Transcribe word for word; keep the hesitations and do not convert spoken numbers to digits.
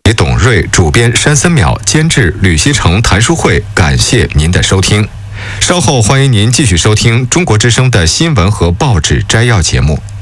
董瑞，主编山森淼，监制吕锡成、谭淑慧，感谢您的收听。稍后欢迎您继续收听中国之声的新闻和报纸摘要节目。